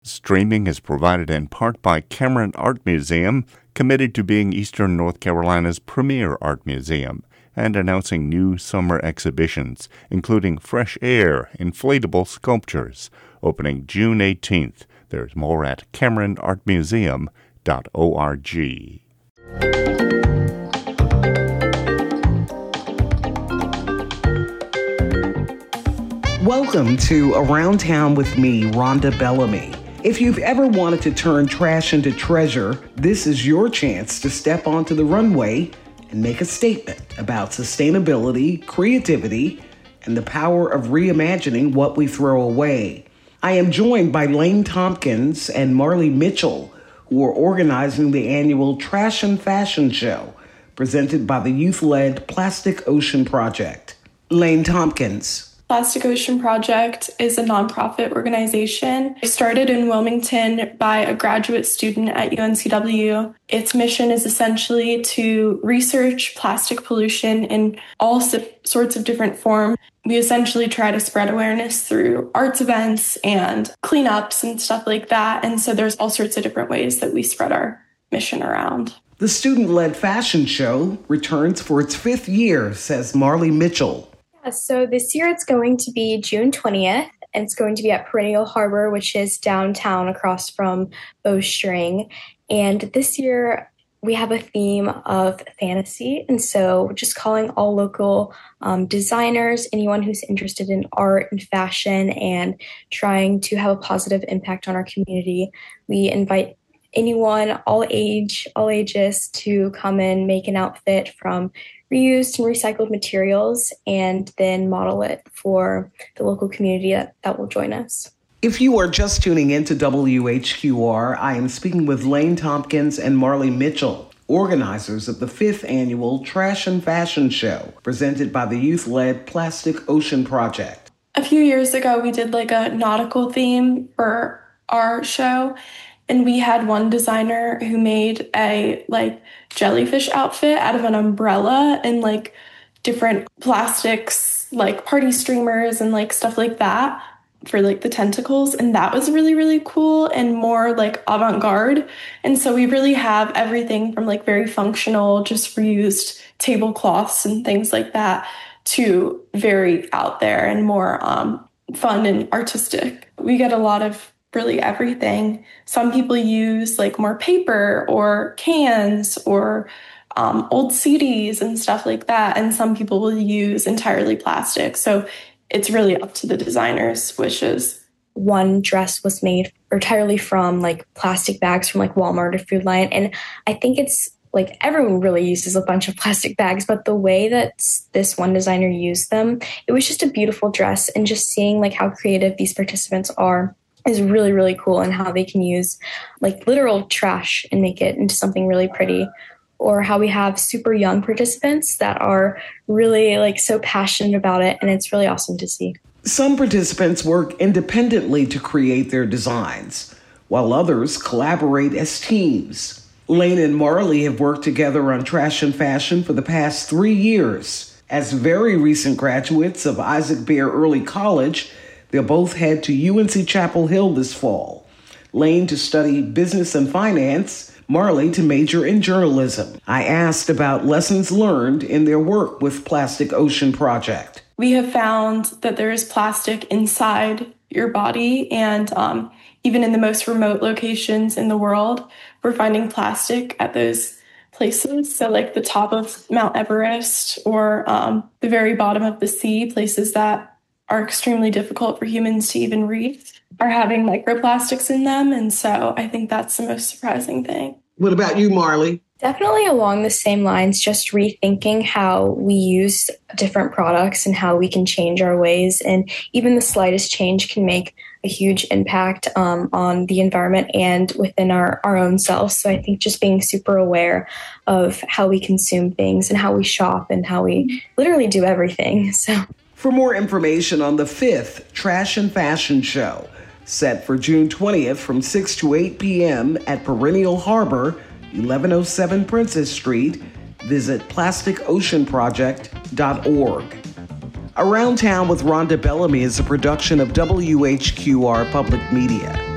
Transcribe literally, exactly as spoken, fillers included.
Streaming is provided in part by Cameron Art Museum, committed to being Eastern North Carolina's premier art museum, and announcing new summer exhibitions, including Fresh Air Inflatable Sculptures, opening June eighteenth. There's more at cameron art museum dot org. Welcome to Around Town with me, Rhonda Bellamy. If you've ever wanted to turn trash into treasure, this is your chance to step onto the runway and make a statement about sustainability, creativity, and the power of reimagining what we throw away. I am joined by Lane Tompkins and Marley Mitchell, who are organizing the annual Trash and Fashion Show, presented by the youth-led Plastic Ocean Project. Lane Tompkins. Plastic Ocean Project is a nonprofit organization. It started in Wilmington by a graduate student at U N C W. Its mission is essentially to research plastic pollution in all sorts of different forms. We essentially try to spread awareness through arts events and cleanups and stuff like that. And so there's all sorts of different ways that we spread our mission around. The student-led fashion show returns for its fifth year, says Marley Mitchell. So this year it's going to be June twentieth, and it's going to be at Perennial Harbor, which is downtown across from Bowstring. And this year we have a theme of fantasy, and so we're just calling all local um, designers, anyone who's interested in art and fashion and trying to have a positive impact on our community. We invite anyone, all age, all ages, to come and make an outfit from reused and recycled materials and then model it for the local community that, that will join us. If you are just tuning in to W H Q R, I am speaking with Lane Tompkins and Marley Mitchell, organizers of the fifth annual Trash and Fashion Show, presented by the youth-led Plastic Ocean Project. A few years ago, we did like a nautical theme for our show. And we had one designer who made a like jellyfish outfit out of an umbrella and like different plastics, like party streamers and like stuff like that for like the tentacles. And that was really, really cool and more like avant-garde. And so we really have everything from like very functional, just reused tablecloths and things like that to very out there and more um, fun and artistic. We get a lot of really everything. Some people use like more paper or cans or um, old C Ds and stuff like that. And some people will use entirely plastic. So it's really up to the designer's wishes. One dress was made entirely from like plastic bags from like Walmart or Food Lion. And I think it's like everyone really uses a bunch of plastic bags, but the way that this one designer used them, it was just a beautiful dress. And just seeing like how creative these participants are is really, really cool, and how they can use like literal trash and make it into something really pretty. Or how we have super young participants that are really like so passionate about it, and it's really awesome to see. Some participants work independently to create their designs, while others collaborate as teams. Lane and Marley have worked together on Trash and Fashion for the past three years. As very recent graduates of Isaac Bear Early College, they'll both head to U N C Chapel Hill this fall. Lane to study business and finance, Marley to major in journalism. I asked about lessons learned in their work with Plastic Ocean Project. We have found that there is plastic inside your body, and um, even in the most remote locations in the world, we're finding plastic at those places. So like the top of Mount Everest or um, the very bottom of the sea, places that are extremely difficult for humans to even reach, are having microplastics in them. And so I think that's the most surprising thing. What about you, Marley? Definitely along the same lines, just rethinking how we use different products and how we can change our ways. And even the slightest change can make a huge impact um, on the environment and within our, our own selves. So I think just being super aware of how we consume things and how we shop and how we literally do everything. So. For more information on the fifth Trash and Fashion Show, set for June twentieth from six to eight p.m. at Perennial Harbor, eleven oh seven Princess Street, visit plastic ocean project dot org. Around Town with Rhonda Bellamy is a production of W H Q R Public Media.